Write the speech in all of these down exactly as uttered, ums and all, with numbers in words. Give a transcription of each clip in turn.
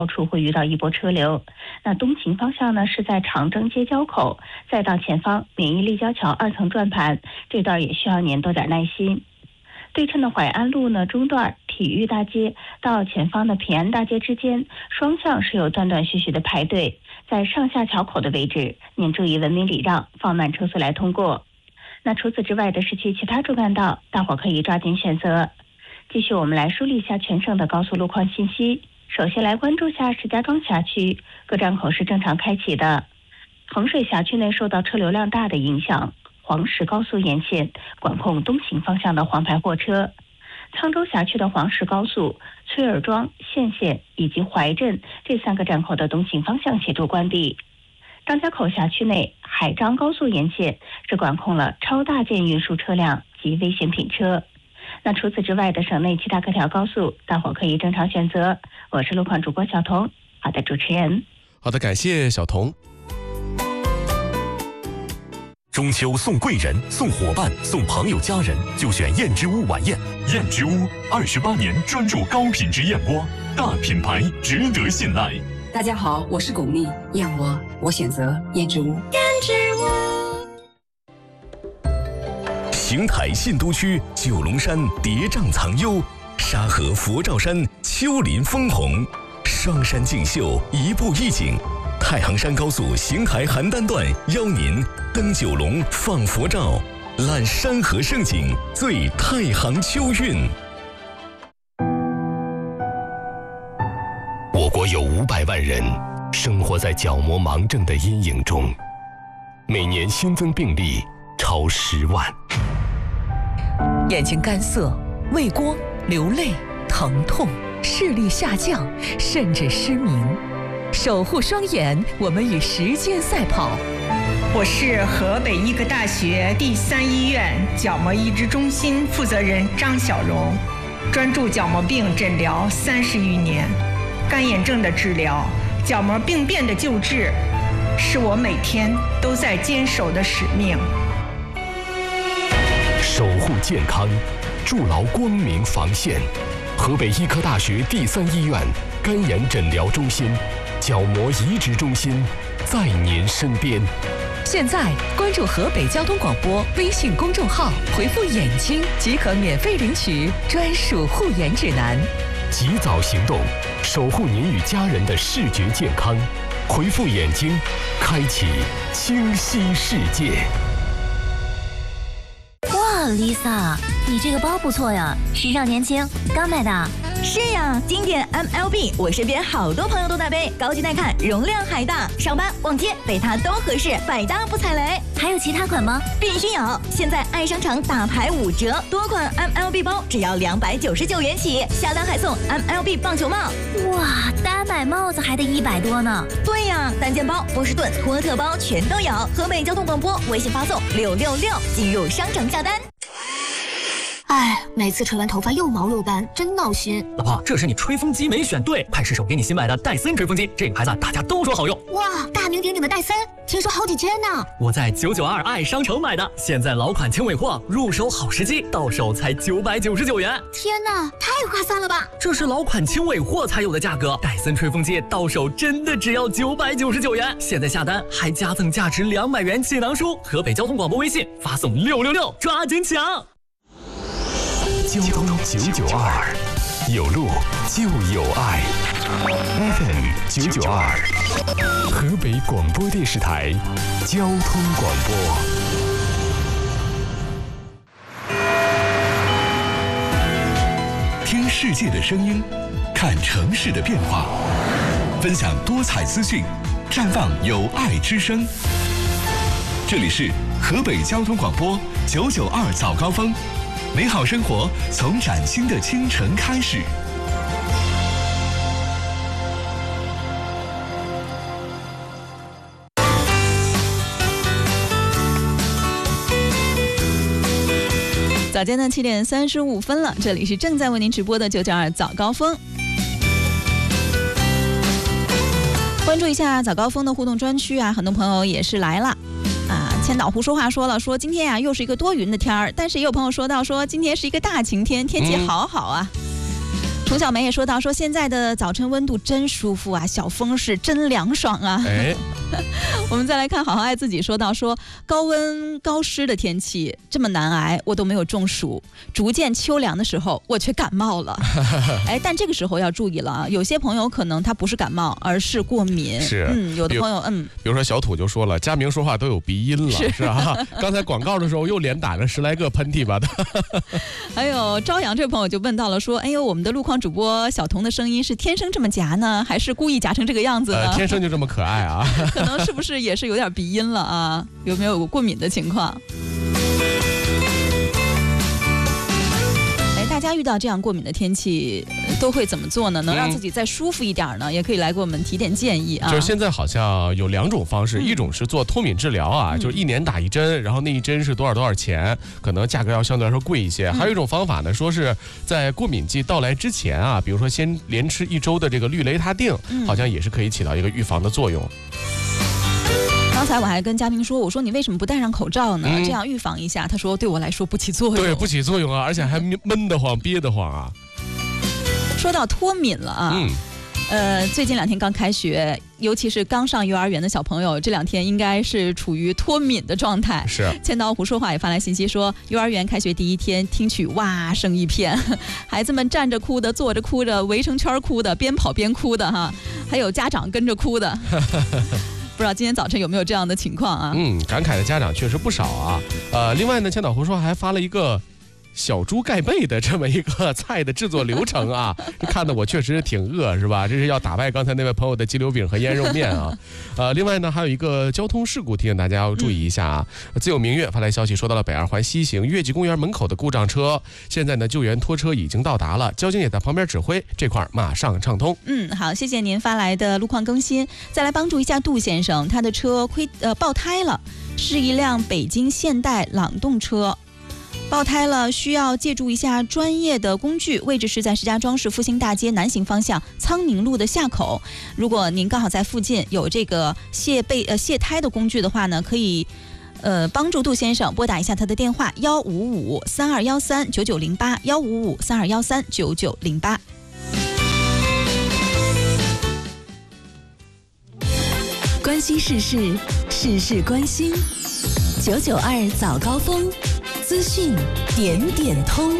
处会遇到一波车流。那东行方向呢是在长征街交口，再到前方免疫立交桥二层转盘，这段也需要您多点耐心。对称的淮安路呢中段体育大街到前方的平安大街之间，双向是有断断续续的排队，在上下桥口的位置，您注意文明礼让，放慢车速来通过。那除此之外的市区其他主干道，大伙可以抓紧选择。继续我们来梳理一下全省的高速路况信息。首先来关注下石家庄辖区，各站口是正常开启的。衡水辖区内受到车流量大的影响，黄石高速沿线管控东行方向的黄牌货车。沧州辖区的黄石高速、崔尔庄、县县以及怀镇这三个站口的东行方向协助关闭。张家口辖区内海张高速沿线是管控了超大件运输车辆及危险品车。那除此之外的省内其他各条高速，大伙可以正常选择。我是路况主播小彤，好的，主持人。 好的，感谢小彤。 中秋送贵人、送伙伴、送朋友家人，就选燕之屋晚宴。燕之屋二十八年专注高品质燕窝，大品牌值得信赖。 大家好，我是巩俐，燕窝我选择燕之屋。燕之屋。 邢台信都区九龙山叠嶂藏幽，沙河佛照山丘陵枫红，双山竞秀，一步一景。太行山高速邢台邯郸段邀您登九龙放佛照，览山河胜景，醉太行秋韵。我国有五百万人生活在角膜盲症的阴影中，每年新增病例超十万。 眼睛干涩、畏光、流泪、疼痛、视力下降，甚至失明。守护双眼，我们与时间赛跑。 我是河北医科大学第三医院角膜移植中心负责人张小荣，专注角膜病诊疗三十余年，干眼症的治疗、角膜病变的救治，是我每天都在坚守的使命。 守护健康，筑牢光明防线。河北医科大学第三医院干眼诊疗中心、角膜移植中心在您身边。 现在关注河北交通广播微信公众号，回复眼睛即可免费领取专属护眼指南。 及早行动，守护您与家人的视觉健康。回复眼睛，开启清晰世界。 哇 ，Lisa， 你这个包不错呀，时尚年轻，刚买的。 是呀，经典 M L B， 我身边好多朋友都在背，高级耐看，容量还大，上班逛街背它都合适，百搭不踩雷。 还有其他款吗？ 必须有！现在爱商场大牌五折，多款 M L B 包只要两百九十九元起，下单还送 M L B 棒球帽。 哇，单买帽子还得一百多呢。 对呀，单件包、波士顿、托特包全都有。河北交通广播微信发送六六六进入商城下单。 哎，每次吹完头发又毛又干，真闹心。 老婆，这是你吹风机没选对，派试手给你新买的戴森吹风机，这个牌子大家都说好用。 哇，大名鼎鼎的戴森，听说好几千呢。 我在九九二爱商城买的，现在老款轻尾货，入手好时机，到手才九百九十九元。 天哪，太划算了吧！ 这是老款轻尾货才有的价格，戴森吹风机到手真的只要九百九十九元。现在下单还加赠价值两百元气囊书。河北交通广播微信发送六六六，抓紧抢！ 交通九九二，有路就有爱。F M 九九二，河北广播电视台交通广播。听世界的声音，看城市的变化，分享多彩资讯，绽放有爱之声。这里是河北交通广播九九二早高峰。美好生活从崭新的清晨开始。 早间的七点三十五分了，这里是正在为您直播的九九二早高峰。关注一下早高峰的互动专区啊，很多朋友也是来了。啊，千岛湖说话说了，说今天呀、啊、又是一个多云的天儿，但是也有朋友说到说今天是一个大晴天，天气好好啊。嗯、 童小梅也说到，说现在的早晨温度真舒服啊，小风是真凉爽啊。 哎， 我们再来看好好爱自己说到，说高温高湿的天气这么难挨，我都没有中暑，逐渐秋凉的时候我却感冒了。哎，但这个时候要注意了啊，有些朋友可能他不是感冒，而是过敏。 是， 嗯，有的朋友嗯， 比如说小土就说了，佳明说话都有鼻音了，是, 是啊。刚才广告的时候又连打了十来个喷嚏吧的。 还有朝阳这位朋友就问到了，说，哎呦，我们的路况主播小童的声音是天生这么夹呢，还是故意夹成这个样子呢？ 呃、天生就这么可爱啊。 可能是不是也是有点鼻音了啊？有没有过敏的情况？哎，大家遇到这样过敏的天气都会怎么做呢？能让自己再舒服一点呢？嗯、也可以来给我们提点建议啊。 就是现在好像有两种方式，嗯、一种是做脱敏治疗啊，嗯、就是一年打一针，然后那一针是多少多少钱，可能价格要相对来说贵一些。嗯、还有一种方法呢，说是在过敏季到来之前啊，比如说先连吃一周的这个氯雷他定，嗯、好像也是可以起到一个预防的作用。 刚才我还跟嘉宾说，我说你为什么不戴上口罩呢？嗯、这样预防一下。他说对我来说不起作用。 对，不起作用啊，而且还闷得慌、憋得慌啊。 说到脱敏了啊，嗯，呃，最近两天刚开学，尤其是刚上幼儿园的小朋友，这两天应该是处于脱敏的状态。 是。 千刀胡说话也发来信息说，幼儿园开学第一天，听曲哇声一片，孩子们站着哭的，坐着哭的，围成圈哭的，边跑边哭的哈，还有家长跟着哭的。不知道今天早晨有没有这样的情况啊？ 嗯，感慨的家长确实不少啊。呃，另外呢，千岛胡说还发了一个小猪盖被的这么一个菜的制作流程啊，看得我确实挺饿，是吧？这是要打败刚才那位朋友的鸡柳饼和腌肉面啊。呃，另外呢，还有一个交通事故，提醒大家要注意一下啊。嗯、自有明月发来消息，说到了北二环西行月季公园门口的故障车，现在呢救援拖车已经到达了，交警也在旁边指挥，这块马上畅通。 嗯，好，谢谢您发来的路况更新。再来帮助一下杜先生，他的车亏呃爆胎了，是一辆北京现代朗动车。爆胎了，需要借助一下专业的工具，位置是在石家庄市复兴大街南行方向苍宁路的下口。如果您刚好在附近有这个卸备呃卸胎的工具的话呢，可以呃帮助杜先生拨打一下他的电话幺五五三二幺三九九零八幺五五三二幺三九九零八。 关心世事，事事关心。九九二早高峰。资讯点点通。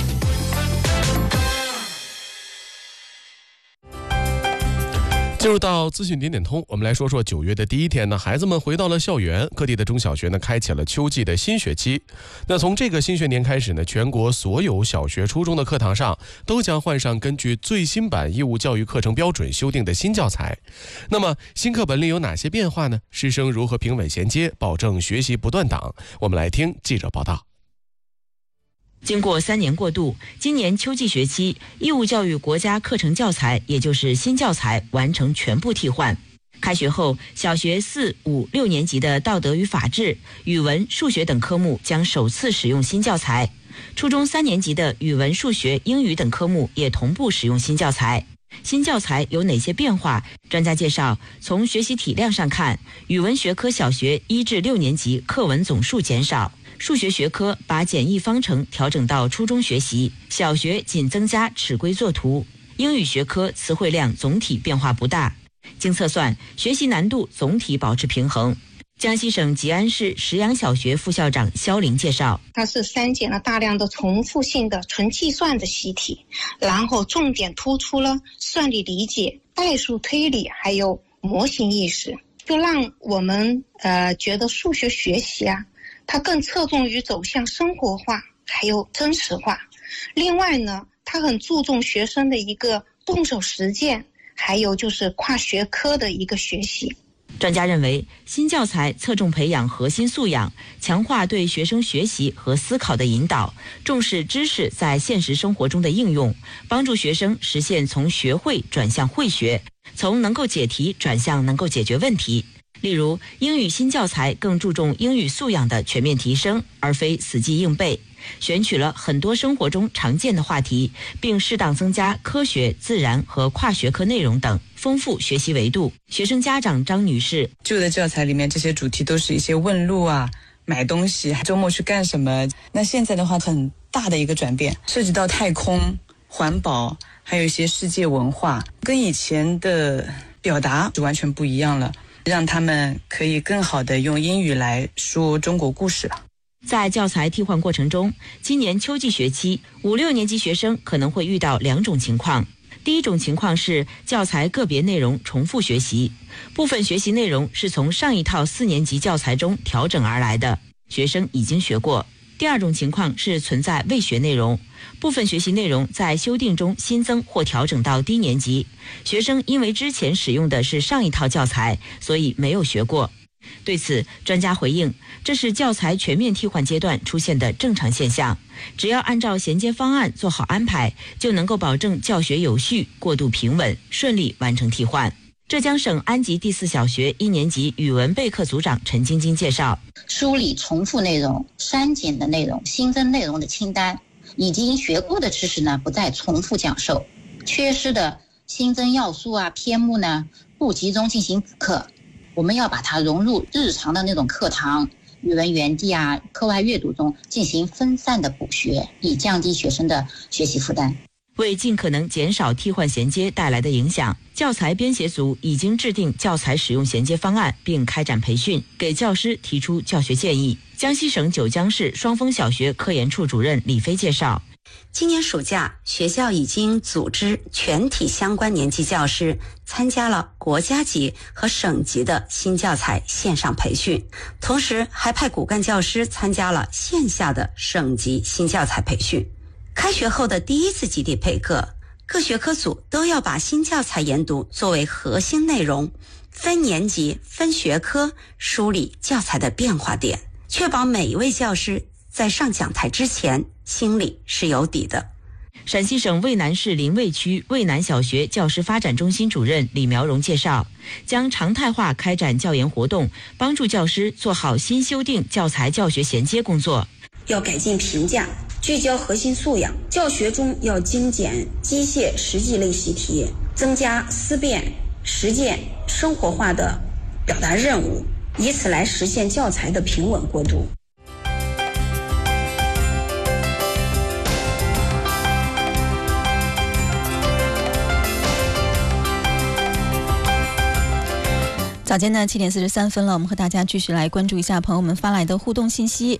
进入到资讯点点通，我们来说说九月的第一天呢，孩子们回到了校园，各地的中小学呢开启了秋季的新学期。那从这个新学年开始呢，全国所有小学、初中的课堂上都将换上根据最新版义务教育课程标准修订的新教材。那么新课本里有哪些变化呢？师生如何平稳衔接，保证学习不断档？我们来听记者报道。 经过三年过渡，今年秋季学期义务教育国家课程教材，也就是新教材完成全部替换。开学后，小学四、五、六年级的道德与法治、语文、数学等科目将首次使用新教材；初中三年级的语文、数学、英语等科目也同步使用新教材。新教材有哪些变化？专家介绍，从学习体量上看，语文学科小学一至六年级课文总数减少。数学学科把简易方程调整到初中学习，小学仅增加尺规作图。英语学科词汇量总体变化不大，经测算，学习难度总体保持平衡。江西省吉安市石阳小学副校长肖林介绍， 它是删减了大量的重复性的纯计算的习题，然后重点突出了算力理解、代数推理还有模型意识，就让我们呃觉得数学学习啊它更侧重于走向生活化还有真实化。另外呢，它很注重学生的一个动手实践，还有就是跨学科的一个学习。 专家认为，新教材侧重培养核心素养，强化对学生学习和思考的引导，重视知识在现实生活中的应用，帮助学生实现从学会转向会学，从能够解题转向能够解决问题。例如，英语新教材更注重英语素养的全面提升，而非死记硬背，选取了很多生活中常见的话题，并适当增加科学、自然和跨学科内容等，丰富学习维度。学生家长张女士， 旧的教材里面这些主题都是一些问路啊、买东西、周末去干什么，那现在的话很大的一个转变，涉及到太空、环保， 还有一些世界文化，跟以前的表达就完全不一样了，让他们可以更好的用英语来说中国故事了。 在教材替换过程中，今年秋季学期五六年级学生可能会遇到两种情况。第一种情况是教材个别内容重复学习，部分学习内容是从上一套四年级教材中调整而来的，学生已经学过。第二种情况是存在未学内容，部分学习内容在修订中新增或调整到低年级，学生因为之前使用的是上一套教材，所以没有学过。对此，专家回应，这是教材全面替换阶段出现的正常现象，只要按照衔接方案做好安排，就能够保证教学有序、过渡平稳，顺利完成替换。浙江省安吉第四小学一年级语文备课组长陈晶晶介绍， 梳理重复内容、删减的内容、新增内容的清单，已经学过的知识呢不再重复讲授，缺失的新增要素啊篇目呢不集中进行补课，我们要把它融入日常的那种课堂、语文园地啊、课外阅读中进行分散的补学，以降低学生的学习负担。 为尽可能减少替换衔接带来的影响，教材编写组已经制定教材使用衔接方案，并开展培训，给教师提出教学建议。江西省九江市双峰小学科研处主任李飞介绍， 今年暑假，学校已经组织全体相关年级教师参加了国家级和省级的新教材线上培训，同时还派骨干教师参加了线下的省级新教材培训。开学后的第一次集体备课，各学科组都要把新教材研读作为核心内容，分年级、分学科梳理教材的变化点，确保每一位教师在上讲台之前心里是有底的。 陕西省渭南市临渭区渭南小学教师发展中心主任李苗荣介绍，将常态化开展教研活动，帮助教师做好新修订教材教学衔接工作。 要改进评价，聚焦核心素养，教学中要精简机械实际类习题，增加思辨、实践、生活化的表达任务，以此来实现教材的平稳过渡。 早间呢七点四十三分了，我们和大家继续来关注一下朋友们发来的互动信息。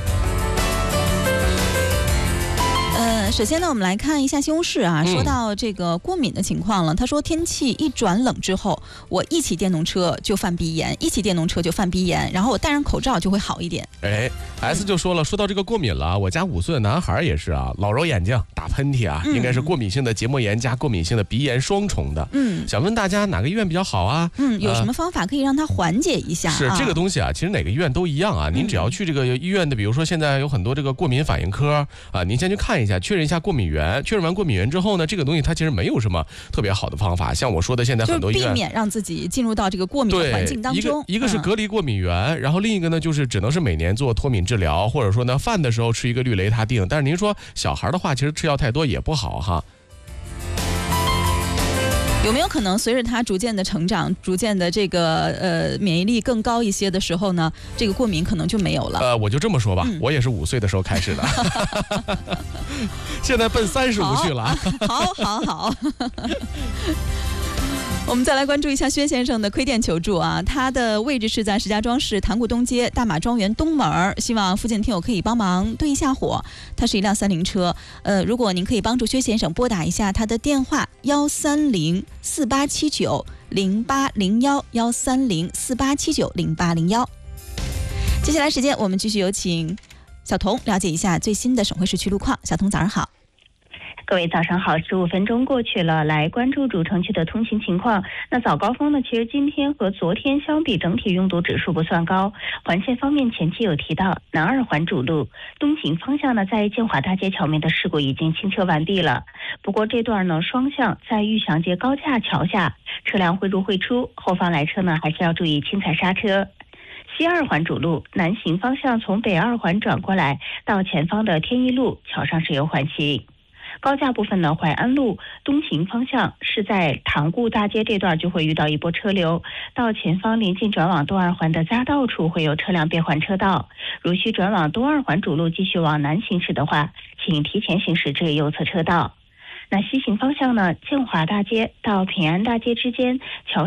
呃，首先呢，我们来看一下西红柿啊，说到这个过敏的情况了。他说，天气一转冷之后，我一骑电动车就犯鼻炎，一骑电动车就犯鼻炎，然后我戴上口罩就会好一点。 哎 ，S 就说了，说到这个过敏了，我家五岁的男孩也是啊，老揉眼睛、打喷嚏啊，嗯、应该是过敏性的结膜炎加过敏性的鼻炎双重的。嗯，想问大家哪个医院比较好啊？ 嗯，有什么方法可以让他缓解一下、啊呃？是这个东西啊，其实哪个医院都一样啊。您只要去这个医院的，比如说现在有很多这个过敏反应科啊，您先去看一下，确认一下过敏源。确认完过敏源之后呢，这个东西它其实没有什么特别好的方法。像我说的，现在很多医院就是避免让自己进入到这个过敏的环境当中。 一个一个是隔离过敏源、嗯，然后另一个呢就是只能是每年做脱敏治疗，或者说呢饭的时候吃一个氯雷他定。但是您说小孩的话，其实吃药太多也不好哈。 有没有可能随着他逐渐的成长，逐渐的这个呃免疫力更高一些的时候呢，这个过敏可能就没有了？ 呃，我就这么说吧，嗯、我也是五岁的时候开始的，现在奔三十五去了。 好，好，好。我们再来关注一下薛先生的亏电求助啊，他的位置是在石家庄市塘沽东街大马庄园东门，希望附近听友可以帮忙对一下火。它是一辆三菱车，呃，如果您可以帮助薛先生拨打一下他的电话幺三零四八七九零八零幺幺三零四八七九零八零幺。接下来时间我们继续有请小童了解一下最新的省会市区路况。小童早上好。 各位早上好，十五分钟过去了，来关注主城区的通行情况。那早高峰呢，其实今天和昨天相比，整体拥堵指数不算高。环线方面，前期有提到南二环主路东行方向呢，在建华大街桥面的事故已经清车完毕了。不过这段呢，双向在玉祥街高架桥下，车辆会入会出，后方来车呢还是要注意轻踩刹车。西二环主路南行方向从北二环转过来到前方的天一路桥上是有缓行。高架部分呢，淮安路东行方向是在塘沽大街这段就会遇到一波车流，到前方临近转往东二环的匝道处会有车辆变换车道。如需转往东二环主路继续往南行驶的话，请提前行驶至右侧车道。 那西行方向呢，建华大街到平安大街之间桥